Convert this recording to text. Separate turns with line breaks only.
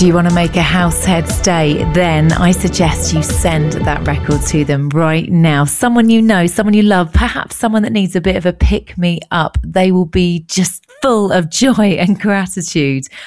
Do you want to make a househead stay? Then I suggest you send that record to them right now. Someone you know, someone you love, perhaps someone that needs a bit of a pick-me-up. They will be just full of joy and gratitude